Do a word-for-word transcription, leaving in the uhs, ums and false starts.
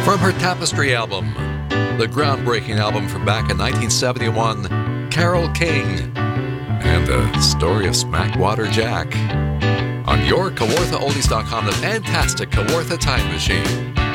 From her Tapestry album, the groundbreaking album from back in nineteen seventy-one, Carole King and the story of Smackwater Jack. On your Kawartha Oldies dot com, the fantastic Kawartha Time Machine.